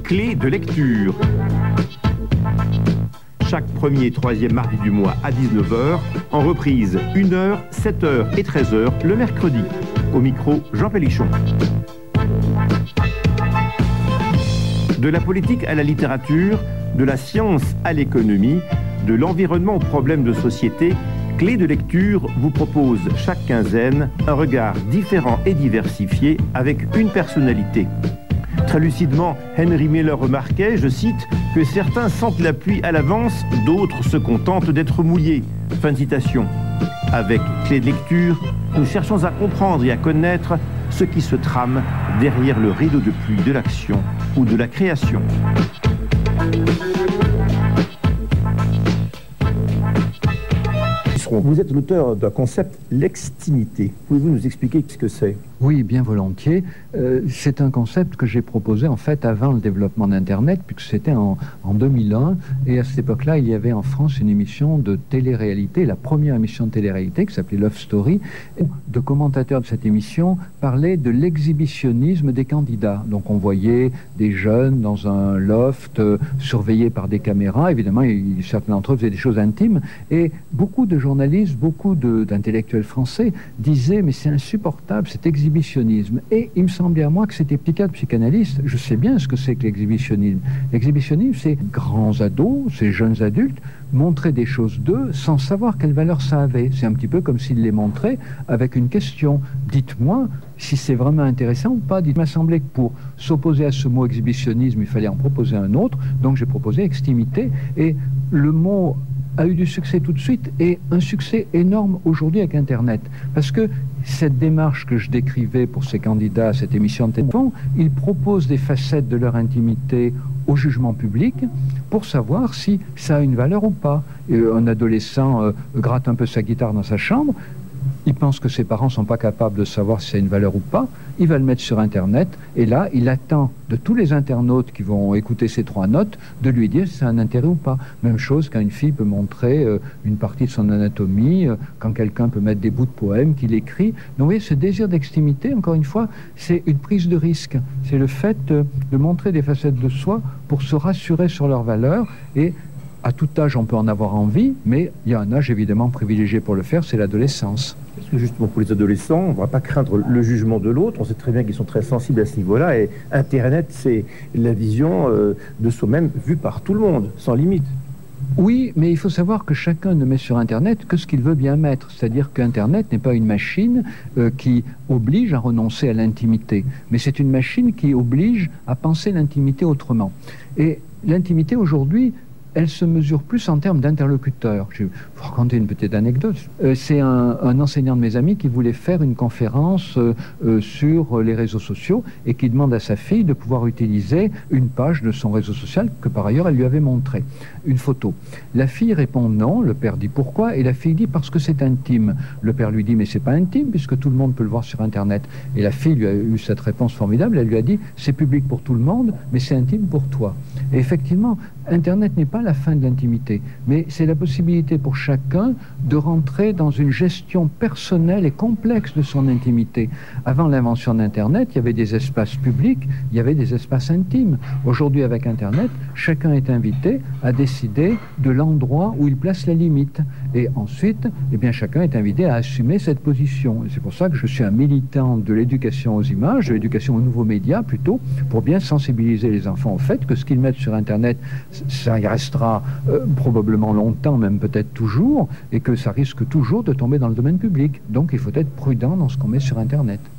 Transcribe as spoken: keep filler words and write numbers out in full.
Clé de lecture. Chaque premier et troisième mardi du mois à dix-neuf heures, en reprise une heure, sept heures et treize heures le mercredi. Au micro, Jean Pélichon. De la politique à la littérature, de la science à l'économie, de l'environnement aux problèmes de société, Clé de lecture vous propose chaque quinzaine un regard différent et diversifié avec une personnalité. Très lucidement, Henry Miller remarquait, je cite, que certains sentent la pluie à l'avance, d'autres se contentent d'être mouillés. Fin de citation. Avec Clé de lecture, nous cherchons à comprendre et à connaître ce qui se trame derrière le rideau de pluie de l'action ou de la création. Vous êtes l'auteur d'un concept, l'extimité. Pouvez-vous nous expliquer ce que c'est ? Oui, bien volontiers. Euh, c'est un concept que j'ai proposé en fait avant le développement d'Internet, puisque c'était en, en deux mille un. Et à cette époque-là, il y avait en France une émission de télé-réalité, la première émission de télé-réalité qui s'appelait Love Story. Et de commentateurs de cette émission parlaient de l'exhibitionnisme des candidats. Donc on voyait des jeunes dans un loft, euh, surveillés par des caméras. Évidemment, il, certains d'entre eux faisaient des choses intimes. Et beaucoup de journalistes, beaucoup de, d'intellectuels français disaient « mais c'est insupportable, cet exhibitionnisme ». Et il me semblait à moi que c'était psychiatre, psychanalyste. Je sais bien ce que c'est que l'exhibitionnisme. L'exhibitionnisme, c'est grands ados, c'est jeunes adultes, montrer des choses d'eux sans savoir quelle valeur ça avait. C'est un petit peu comme s'ils les montraient avec une question. Dites-moi si c'est vraiment intéressant ou pas. Il m'a semblé que pour s'opposer à ce mot exhibitionnisme, il fallait en proposer un autre. Donc j'ai proposé extimité. Et le mot a eu du succès tout de suite et un succès énorme aujourd'hui avec Internet. Parce que cette démarche que je décrivais pour ces candidats à cette émission de télévision, ils proposent des facettes de leur intimité au jugement public pour savoir si ça a une valeur ou pas. Et un adolescent euh, gratte un peu sa guitare dans sa chambre, il pense que ses parents ne sont pas capables de savoir si ça a une valeur ou pas, il va le mettre sur Internet, et là, il attend de tous les internautes qui vont écouter ces trois notes de lui dire si c'est un intérêt ou pas. Même chose quand une fille peut montrer euh, une partie de son anatomie, euh, quand quelqu'un peut mettre des bouts de poèmes qu'il écrit. Donc vous voyez, ce désir d'extimité, encore une fois, c'est une prise de risque. C'est le fait euh, de montrer des facettes de soi pour se rassurer sur leurs valeurs. Et à tout âge, on peut en avoir envie, mais il y a un âge évidemment privilégié pour le faire, c'est l'adolescence. Parce que justement pour les adolescents, on ne va pas craindre le jugement de l'autre, on sait très bien qu'ils sont très sensibles à ce niveau-là, et Internet, c'est la vision euh, de soi-même vue par tout le monde, sans limite. Oui, mais il faut savoir que chacun ne met sur Internet que ce qu'il veut bien mettre. C'est-à-dire qu'Internet n'est pas une machine euh, qui oblige à renoncer à l'intimité, mais c'est une machine qui oblige à penser l'intimité autrement. Et l'intimité aujourd'hui, elle se mesure plus en termes d'interlocuteurs. Je vais vous raconter une petite anecdote. Euh, c'est un, un enseignant de mes amis qui voulait faire une conférence euh, euh, sur les réseaux sociaux et qui demande à sa fille de pouvoir utiliser une page de son réseau social que par ailleurs elle lui avait montré, une photo. La fille répond non, le père dit pourquoi, et la fille dit parce que c'est intime. Le père lui dit mais c'est pas intime puisque tout le monde peut le voir sur Internet. Et la fille lui a eu cette réponse formidable, elle lui a dit c'est public pour tout le monde mais c'est intime pour toi. Et effectivement, Internet n'est pas la fin de l'intimité, mais c'est la possibilité pour chacun de rentrer dans une gestion personnelle et complexe de son intimité. Avant l'invention d'Internet, il y avait des espaces publics, il y avait des espaces intimes. Aujourd'hui, avec Internet, chacun est invité à décider de l'endroit où il place la limite. Et ensuite, eh bien, chacun est invité à assumer cette position. Et c'est pour ça que je suis un militant de l'éducation aux images, de l'éducation aux nouveaux médias plutôt, pour bien sensibiliser les enfants au fait que ce qu'ils mettent sur Internet, ça y restera euh, probablement longtemps, même peut-être toujours, et que ça risque toujours de tomber dans le domaine public. Donc il faut être prudent dans ce qu'on met sur Internet.